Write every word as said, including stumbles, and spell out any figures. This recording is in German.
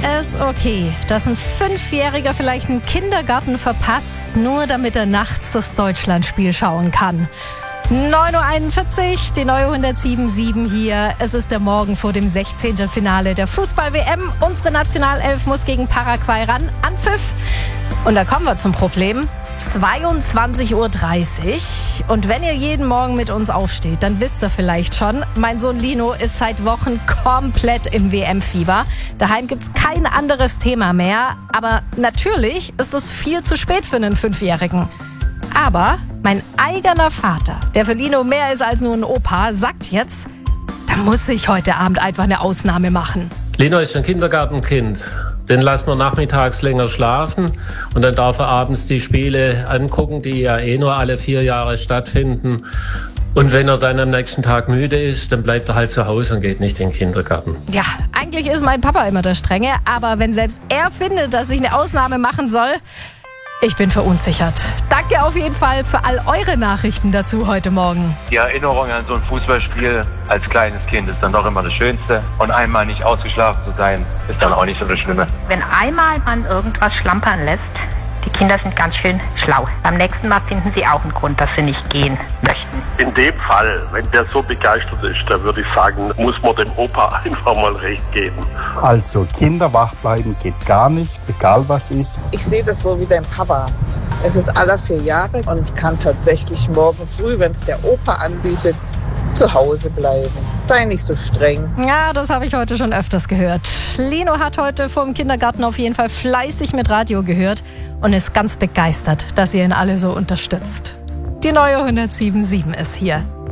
es okay, dass ein Fünfjähriger vielleicht einen Kindergarten verpasst, nur damit er nachts das Deutschlandspiel schauen kann? neun Uhr einundvierzig, die neue hundertsieben Komma sieben hier. Es ist der Morgen vor dem Sechzehntelfinale der Fußball-W M. Unsere Nationalelf muss gegen Paraguay ran. Anpfiff. Und da kommen wir zum Problem. zweiundzwanzig Uhr dreißig. Und wenn ihr jeden Morgen mit uns aufsteht, dann wisst ihr vielleicht schon, mein Sohn Lino ist seit Wochen komplett im W M-Fieber. Daheim gibt's kein anderes Thema mehr. Aber natürlich ist es viel zu spät für einen Fünfjährigen. Aber mein eigener Vater, der für Lino mehr ist als nur ein Opa, sagt jetzt, da muss ich heute Abend einfach eine Ausnahme machen. Lino ist ein Kindergartenkind. Den lassen wir nachmittags länger schlafen und dann darf er abends die Spiele angucken, die ja eh nur alle vier Jahre stattfinden. Und wenn er dann am nächsten Tag müde ist, dann bleibt er halt zu Hause und geht nicht in den Kindergarten. Ja, eigentlich ist mein Papa immer der Strenge, aber wenn selbst er findet, dass ich eine Ausnahme machen soll, ich bin verunsichert. Danke auf jeden Fall für all eure Nachrichten dazu heute Morgen. Die Erinnerung an so ein Fußballspiel als kleines Kind ist dann doch immer das Schönste. Und einmal nicht ausgeschlafen zu sein, ist dann auch nicht so das Schlimme. Wenn einmal man irgendwas schlampern lässt, die Kinder sind ganz schön schlau. Beim nächsten Mal finden sie auch einen Grund, dass sie nicht gehen möchten. In dem Fall, wenn der so begeistert ist, dann würde ich sagen, muss man dem Opa einfach mal recht geben. Also Kinder wach bleiben geht gar nicht, egal was ist. Ich sehe das so wie dein Papa. Es ist alle vier Jahre und kann tatsächlich morgen früh, wenn es der Opa anbietet, zu Hause bleiben. Sei nicht so streng. Ja, das habe ich heute schon öfters gehört. Lino hat heute vom Kindergarten auf jeden Fall fleißig mit Radio gehört und ist ganz begeistert, dass ihr ihn alle so unterstützt. Die neue hundertsieben Komma sieben ist hier.